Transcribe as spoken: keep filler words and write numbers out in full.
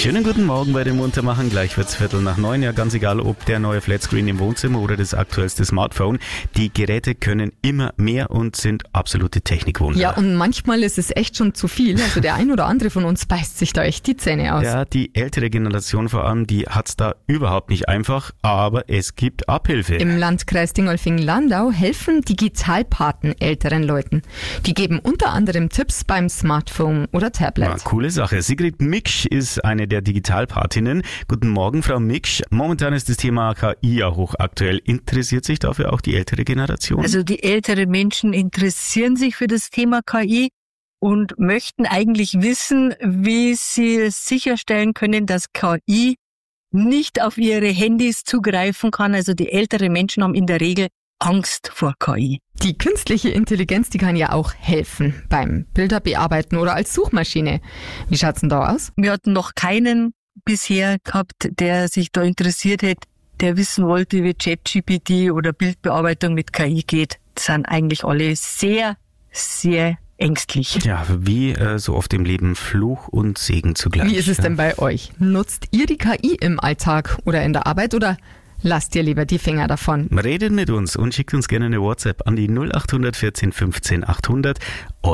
Schönen guten Morgen bei dem Muntermachen. Gleich wird's Viertel nach neun. Ja, ganz egal, ob der neue Flatscreen im Wohnzimmer oder das aktuellste Smartphone. Die Geräte können immer mehr und sind absolute Technikwunder. Ja, und manchmal ist es echt schon zu viel. Also der ein oder andere von uns beißt sich da echt die Zähne aus. Ja, die ältere Generation vor allem, die hat's da überhaupt nicht einfach, aber es gibt Abhilfe. Im Landkreis Dingolfing-Landau helfen Digitalpaten älteren Leuten. Die geben unter anderem Tipps beim Smartphone oder Tablet. Ja, coole Sache. Sigrid Miksch ist eine der Digitalpatinnen. Guten Morgen, Frau Miksch. Momentan ist das Thema K I ja hochaktuell. Interessiert sich dafür auch die ältere Generation? Also die älteren Menschen interessieren sich für das Thema K I und möchten eigentlich wissen, wie sie sicherstellen können, dass K I nicht auf ihre Handys zugreifen kann. Also die älteren Menschen haben in der Regel Angst vor K I. Die künstliche Intelligenz, die kann ja auch helfen beim Bilderbearbeiten oder als Suchmaschine. Wie schaut's denn da aus? Wir hatten noch keinen bisher gehabt, der sich da interessiert hätte, der wissen wollte, wie ChatGPT oder Bildbearbeitung mit K I geht. Das sind eigentlich alle sehr, sehr ängstlich. Ja, wie äh, so oft im Leben Fluch und Segen zugleich. Wie ist es ja. denn bei euch? Nutzt ihr die K I im Alltag oder in der Arbeit oder lasst ihr lieber die Finger davon? Redet mit uns und schickt uns gerne eine WhatsApp an die null acht eins vier fünfzehn achthundert.